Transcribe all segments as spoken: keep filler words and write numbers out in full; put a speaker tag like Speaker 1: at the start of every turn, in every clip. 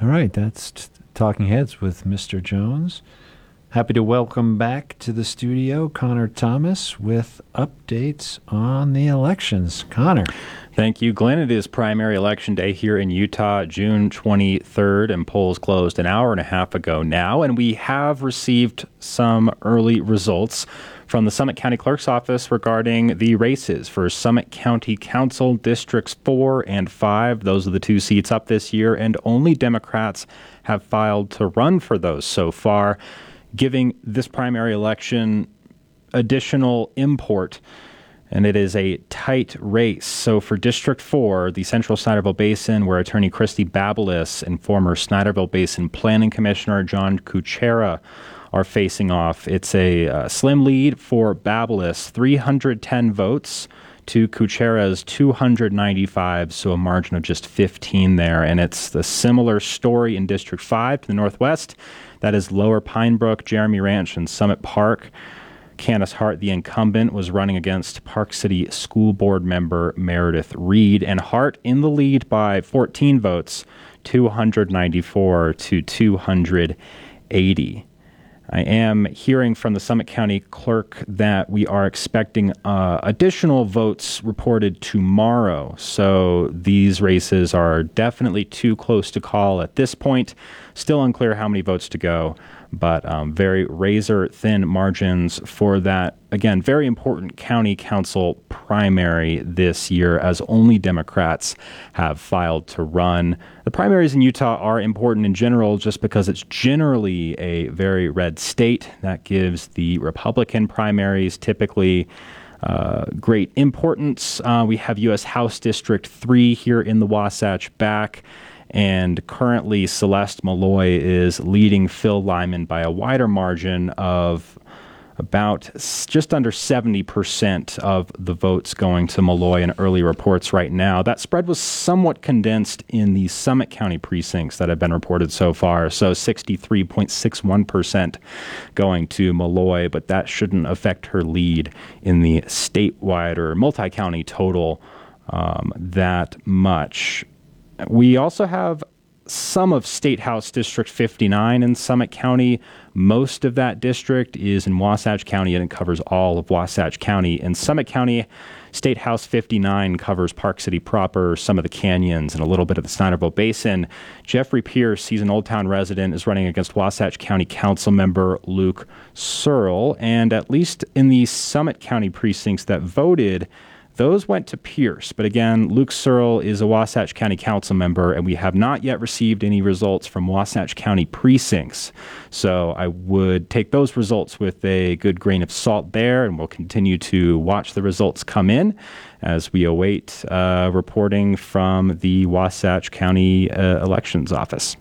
Speaker 1: All right, that's t- Talking Heads with Mister Jones. Happy to welcome back to the studio Connor Thomas with updates on the elections. Connor.
Speaker 2: Thank you, Glenn. It is primary election day here in Utah, June twenty-third, and polls closed an hour and a half ago now. And we have received some early results from the Summit County Clerk's Office regarding the races for Summit County Council Districts four and five. Those are the two seats up this year, and only Democrats have filed to run for those so far, giving this primary election additional import. And it is a tight race. So for District four, the Central Sniderville Basin, where Attorney Christy Babelis and former Sniderville Basin Planning Commissioner John Kuchera are facing off. It's a uh, slim lead for Babelis, three hundred ten votes to Kuchera's two hundred ninety-five, so a margin of just fifteen there. And it's the similar story in District five to the northwest. That is Lower Pinebrook, Jeremy Ranch, and Summit Park. Candace Hart, the incumbent, was running against Park City School Board member Meredith Reed, and Hart in the lead by fourteen votes, two hundred ninety-four to two hundred eighty. I am hearing from the Summit County Clerk that we are expecting uh, additional votes reported tomorrow. So these races are definitely too close to call at this point. Still unclear how many votes to go, but um, very razor-thin margins for that, again, very important county council primary this year, as only Democrats have filed to run. The primaries in Utah are important in general just because it's generally a very red state. That gives the Republican primaries typically uh, great importance. Uh, we have U S House District three here in the Wasatch back. And currently, Celeste Malloy is leading Phil Lyman by a wider margin of about just under seventy percent of the votes going to Malloy in early reports right now. That spread was somewhat condensed in the Summit County precincts that have been reported so far, so sixty-three point six one percent going to Malloy, but that shouldn't affect her lead in the statewide or multi-county total um, that much. We also have some of State House District fifty-nine in Summit County. Most of that district is in Wasatch County, and it covers all of Wasatch County. In Summit County, State House fifty-nine covers Park City proper, some of the canyons, and a little bit of the Sniderville Basin. Jeffrey Pierce, he's an Old Town resident, is running against Wasatch County Council member Luke Searle. And at least in the Summit County precincts that voted, those went to Pierce. But again, Luke Searle is a Wasatch County Council member, and we have not yet received any results from Wasatch County precincts. So I would take those results with a good grain of salt there, and we'll continue to watch the results come in as we await uh, reporting from the Wasatch County uh, Elections Office.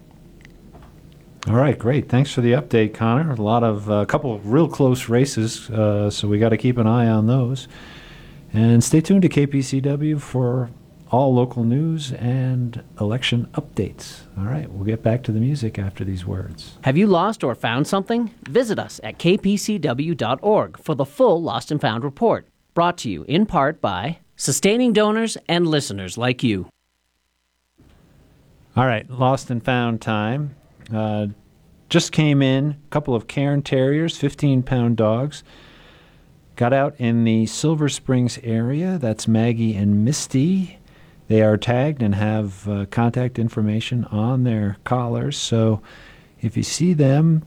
Speaker 1: All right, great. Thanks for the update, Connor. A lot of, a uh, couple of real close races, uh, so we got to keep an eye on those. And stay tuned to K P C W for all local news and election updates. All right, we'll get back to the music after these words.
Speaker 3: Have you lost or found something? Visit us at k p c w dot org for the full Lost and Found report. Brought to you in part by sustaining donors and listeners like you.
Speaker 1: All right, Lost and Found time. Uh, just came in a couple of Cairn Terriers, fifteen-pound dogs. Got out in the Silver Springs area. That's Maggie and Misty. They are tagged and have uh, contact information on their collars. So if you see them,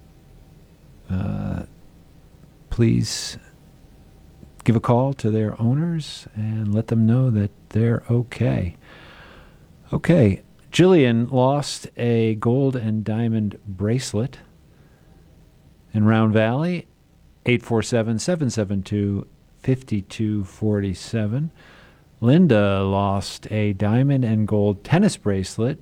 Speaker 1: uh, please give a call to their owners and let them know that they're okay. Okay, Jillian lost a gold and diamond bracelet in Round Valley. eight four seven, seven seven two, five two four seven. Linda lost a diamond and gold tennis bracelet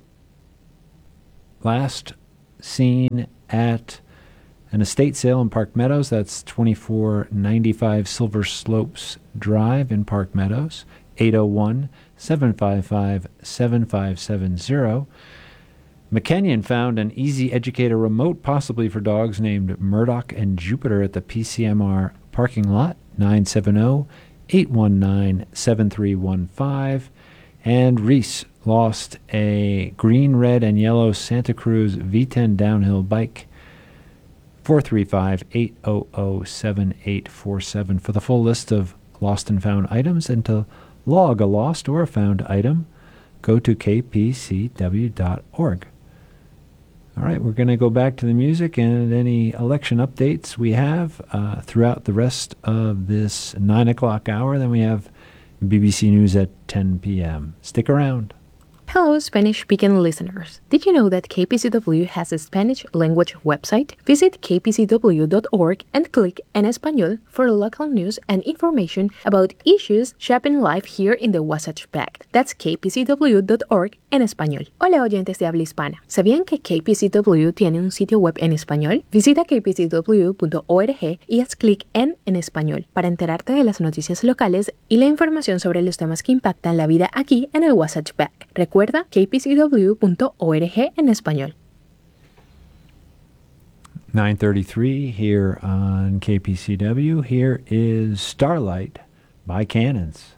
Speaker 1: last seen at an estate sale in Park Meadows. That's twenty-four ninety-five Silver Slopes Drive in Park Meadows. eight oh one, seven five five, seven five seven zero. McKenyon found an Easy Educator remote, possibly for dogs, named Murdoch and Jupiter at the P C M R parking lot, nine seven zero, eight one nine, seven three one five. And Reese lost a green, red, and yellow Santa Cruz V ten downhill bike. four three five, eight hundred, seven eight four seven for the full list of lost and found items. And to log a lost or a found item, go to k p c w dot org. All right, we're going to go back to the music and any election updates we have uh, throughout the rest of this nine o'clock hour. Then we have B B C News at ten p.m. Stick around.
Speaker 4: Hello, Spanish-speaking listeners. Did you know that K P C W has a Spanish language website? Visit k p c w dot org and click En Español for local news and information about issues shaping life here in the Wasatch Back. That's k p c w dot org en español. Hola, oyentes de habla hispana. ¿Sabían que K P C W tiene un sitio web en español? Visita k p c w punto org y haz clic en En Español para enterarte de las noticias locales y la información sobre los temas que impactan la vida aquí en el Wasatch Back. Recuerda k p c w punto org en español.
Speaker 1: nine thirty-three here on K P C W. Here is Starlight by Cannons.